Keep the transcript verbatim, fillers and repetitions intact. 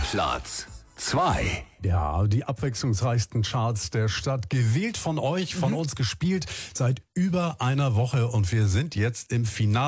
Platz zwei. Ja, die abwechslungsreichsten Charts der Stadt, gewählt von euch, von uns gespielt, seit über einer Woche und wir sind jetzt im Finale.